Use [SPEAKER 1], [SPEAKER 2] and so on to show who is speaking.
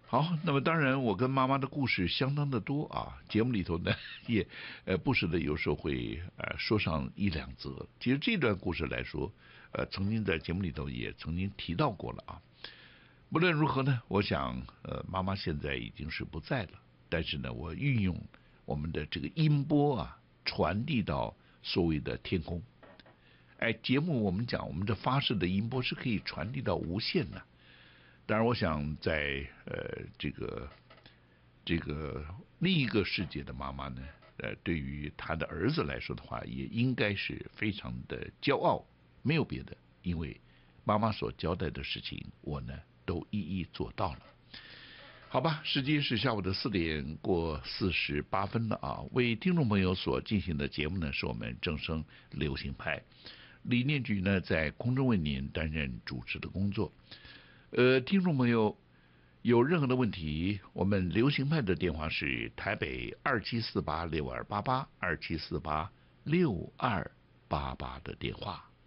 [SPEAKER 1] 好，那么当然，我跟妈妈的故事相当的多啊。节目里头呢，也不时的有时候会说上一两则。其实这段故事来说，曾经在节目里头也曾经提到过了啊。不论如何呢，我想妈妈现在已经是不在了，但是呢，我运用我们的这个音波啊，传递到所谓的天空。节目我们讲我们的发射的音波是可以传递到无限的。当然，我想在这个另一个世界的妈妈呢，对于她的儿子来说的话，也应该是非常的骄傲，没有别的，因为妈妈所交代的事情，我呢都一一做到了。好吧，时间是下午的4:48了啊。为听众朋友所进行的节目呢，是我们正声流行派李念举呢在空中为您担任主持的工作。听众朋友有任何的问题，我们流行派的电话是台北27486288，27486288的电话。